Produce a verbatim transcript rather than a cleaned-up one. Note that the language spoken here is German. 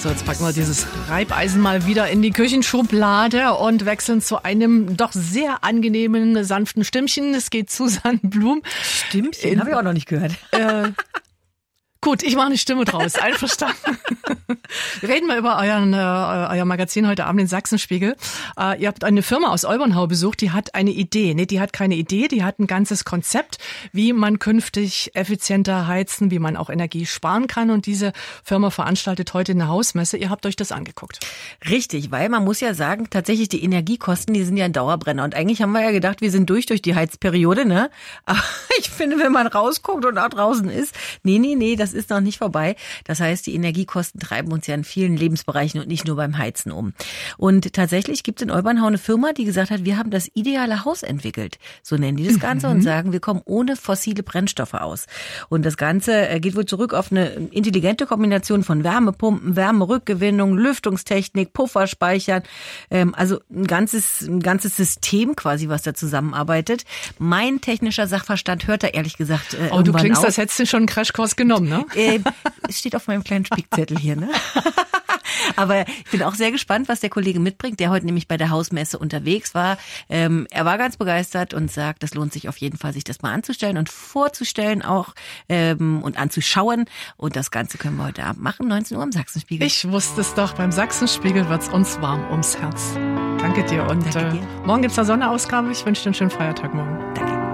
So, jetzt packen wir dieses Reibeisen mal wieder in die Küchenschublade und wechseln zu einem doch sehr angenehmen, sanften Stimmchen. Es geht zu Susanne Blum. Stimmchen? Habe ich auch noch nicht gehört. Äh, Gut, ich mache eine Stimme draus, einverstanden. Wir reden mal über euren, äh, euer Magazin heute Abend, den Sachsenspiegel. Äh, ihr habt eine Firma aus Olbernhau besucht, die hat eine Idee. Nee, die hat keine Idee, die hat ein ganzes Konzept, wie man künftig effizienter heizen, wie man auch Energie sparen kann. Und diese Firma veranstaltet heute eine Hausmesse. Ihr habt euch das angeguckt. Richtig, weil man muss ja sagen, tatsächlich die Energiekosten, die sind ja ein Dauerbrenner. Und eigentlich haben wir ja gedacht, wir sind durch durch die Heizperiode, ne? Aber ich finde, wenn man rausguckt und auch draußen ist, nee, nee, nee, das ist noch nicht vorbei. Das heißt, die Energiekosten treiben uns ja in vielen Lebensbereichen und nicht nur beim Heizen um. Und tatsächlich gibt es in Olbernhau eine Firma, die gesagt hat, wir haben das ideale Haus entwickelt. So nennen die das Ganze mhm. und sagen, wir kommen ohne fossile Brennstoffe aus. Und das Ganze geht wohl zurück auf eine intelligente Kombination von Wärmepumpen, Wärmerückgewinnung, Lüftungstechnik, Pufferspeichern. Also ein ganzes, ein ganzes System quasi, was da zusammenarbeitet. Mein technischer Sachverstand hört da ehrlich gesagt äh, Oh, du klingst, auf. als hättest du schon einen Crashkurs genommen, ne? Äh, es steht auf meinem kleinen Spickzettel hier, ne? Aber ich bin auch sehr gespannt, was der Kollege mitbringt, der heute nämlich bei der Hausmesse unterwegs war. Ähm, er war ganz begeistert und sagt, es lohnt sich auf jeden Fall, sich das mal anzustellen und vorzustellen auch ähm, und anzuschauen. Und das Ganze können wir heute Abend machen, neunzehn Uhr im Sachsenspiegel. Ich wusste es doch, beim Sachsenspiegel wird's uns warm ums Herz. Danke dir und Danke dir. Äh, morgen gibt's eine Sonderausgabe. Ich wünsche dir einen schönen Feiertag morgen. Danke.